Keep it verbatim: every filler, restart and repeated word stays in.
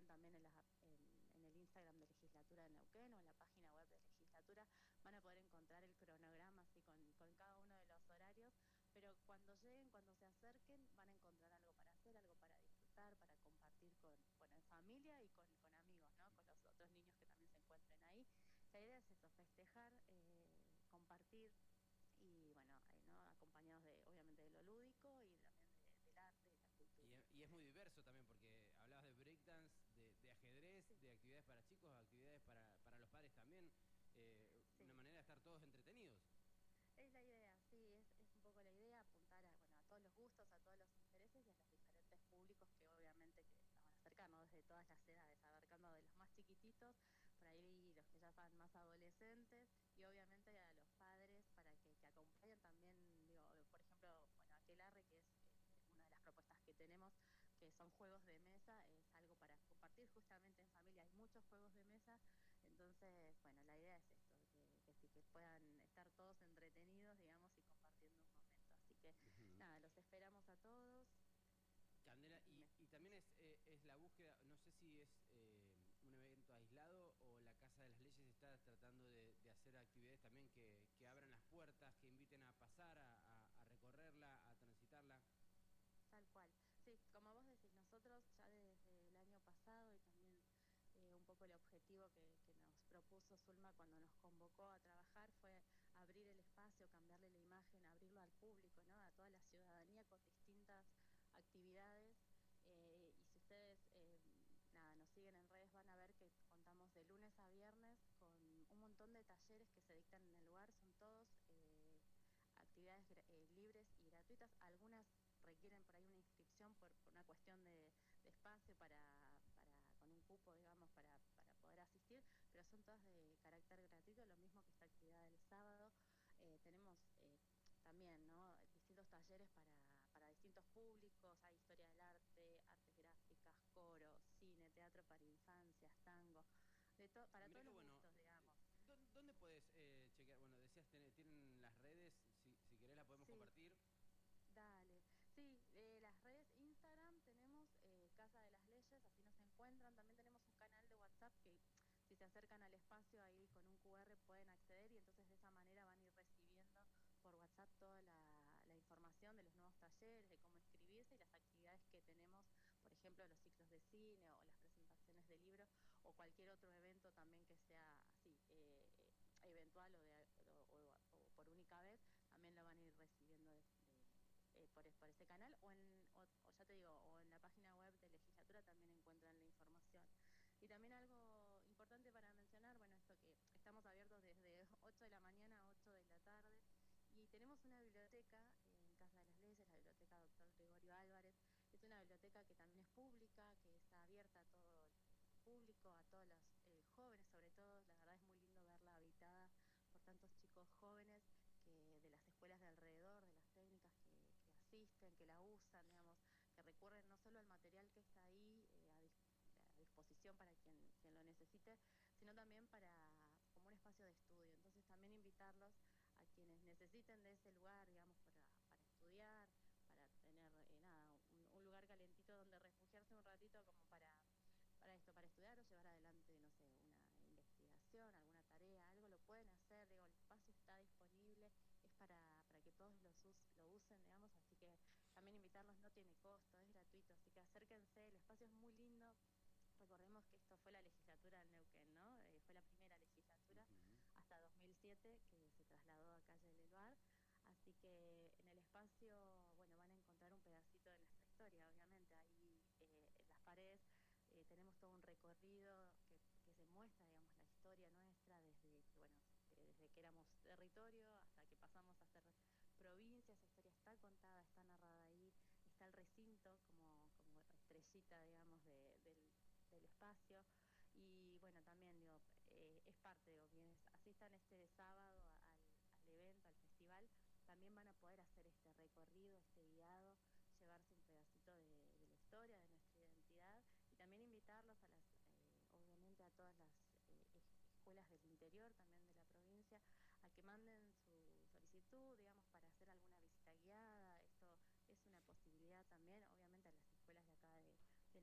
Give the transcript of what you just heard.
ven también en, la, en, en el Instagram de Legislatura de Neuquén o en la página web de Legislatura, van a poder encontrar el cronograma así con, con cada uno de los horarios, pero cuando lleguen, cuando se acerquen, van a encontrar algo para hacer, algo para disfrutar, para compartir con, con en familia y con, con amigos, ¿no? Con los otros niños que también se encuentren ahí. La idea es eso, festejar, eh, compartir y bueno, eh, ¿no? Acompañados de, obviamente, de lo lúdico y también de, del arte y la Y, cultura. y es muy diverso también, porque hablabas de breakdance, de, de ajedrez, Sí, de actividades para chicos, actividades para, para los padres también. Eh, una sí. manera de estar todos entretenidos. Es la idea, sí, es, es un poco la idea, apuntar a, bueno, a todos los gustos, a todos los intereses y a los diferentes públicos que obviamente que se van a acercar, ¿no? Desde todas las edades, abarcando de los más chiquititos, por ahí los que ya son más adolescentes y obviamente a los padres para que, que acompañen también, digo, por ejemplo, bueno, Aquelarre, que es eh, una de las propuestas que tenemos, que son juegos de mesa, es algo para compartir justamente en familia. Hay muchos juegos de mesa, entonces, bueno, la idea es esto, que, que sí, que puedan estar todos entretenidos, digamos, y compartiendo un momento. Así que, Ujú. nada, los esperamos a todos. Candela, Y y, me, y también es, eh, es la búsqueda, no sé si es eh, un evento aislado o la Casa de las Leyes está tratando de, de hacer actividades también que, que abran las puertas, que inviten a pasar, a, a- a recorrerla, a transitarla. Tal cual. Sí, como vos decís, nosotros ya desde el año pasado y también eh, un poco el objetivo que, que nos propuso Zulma cuando nos convocó a trabajar fue abrir el espacio, cambiarle la imagen, abrirlo al público, ¿no? A toda la ciudadanía con distintas actividades. Eh, y si ustedes eh, nada, nos siguen en redes van a ver que contamos de lunes a viernes con un montón de talleres que se dictan en el lugar, son todos eh, actividades eh, libres y gratuitas, algunas requieren por ahí una inscripción por, por una cuestión de, de espacio para, para, con un cupo, digamos, para, para poder asistir, pero son todas de carácter gratuito, lo mismo que esta actividad del sábado. Eh, tenemos eh, también, ¿no? Distintos talleres para, para distintos públicos, hay historia del arte, artes gráficas, coro, cine, teatro para infancias, tango, de to para Mira todos qué los bueno. gustos, digamos. ¿Dó- ¿Dónde puedes eh, chequear? Bueno, decías, tienen, tienen las redes, si, si querés la podemos Sí, compartir. dale. Sí, eh, las redes Instagram tenemos eh, Casa de las Leyes, así nos encuentran. También tenemos un canal de WhatsApp que si se acercan al espacio ahí con un Q R pueden acceder y entonces de esa manera van a ir recibiendo por WhatsApp toda la, la información de los nuevos talleres, de cómo inscribirse y las actividades que tenemos, por ejemplo, los ciclos de cine o las presentaciones de libros o cualquier otro evento también que sea así, eh, eh, eventual o, de, o, o, o por única vez, también lo van a ir recibiendo de, de eh, por, por, ese canal o, en, o, o, ya te digo, o en la página web de legislatura también encuentran la información. Y también algo importante para mencionar, bueno, esto que estamos abiertos desde ocho de la mañana a ocho de la tarde y tenemos una biblioteca en Casa de las Leyes, la biblioteca Doctor Gregorio Álvarez. Es una biblioteca que también es pública, que está abierta a todo el público, a todos los eh, jóvenes, sobre todo. La verdad es muy lindo verla habitada por tantos chicos jóvenes que de las escuelas de alrededor, de las técnicas que, que asisten, que la usan, digamos, que recurren no solo al material que está ahí eh, a, dis a, disposición para quien, quien lo necesite, sino también para como un espacio de estudio. Entonces también invitarlos a quienes necesiten de ese lugar, digamos, para, para estudiar, para tener eh, nada, un, un lugar calentito donde refugiarse un ratito como para para esto, para estudiar o llevar adelante, no sé, una investigación, alguna tarea, algo lo pueden hacer, digo, el espacio está disponible, es para, para que todos los us, lo usen, digamos, así que también invitarlos no tiene costo, es gratuito, así que acérquense, el espacio es muy lindo. Recordemos que esto fue la legislatura del Neuquén, ¿no? Eh, fue la primera legislatura Ujú. hasta dos mil siete que se trasladó a Calle del Eluar. Así que en el espacio, bueno, van a encontrar un pedacito de nuestra historia, obviamente. Ahí eh, en las paredes eh, tenemos todo un recorrido que, que se muestra, digamos, la historia nuestra desde que, bueno, eh, desde que éramos territorio hasta que pasamos a ser provincia. Esa historia está contada, está narrada ahí, está el recinto como, como estrellita, digamos, de, del, del espacio. Y bueno, también digo, eh, es parte, digo, quienes asistan este sábado al, al evento, al festival, también van a poder hacer este recorrido, este guiado, llevarse un pedacito de, de la historia, de nuestra identidad y también invitarlos a las, eh, obviamente a todas las eh, escuelas del interior, también de la provincia, a que manden su solicitud, digamos,